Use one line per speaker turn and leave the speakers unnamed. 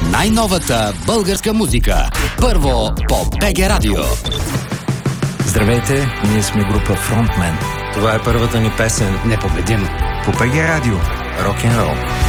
най-новата българска музика. Първо по БГ Радио.
Здравейте, ние сме група Frontman.
Това е първата ни песен.
Непобедим.
По БГ Радио. Рок-н-рол.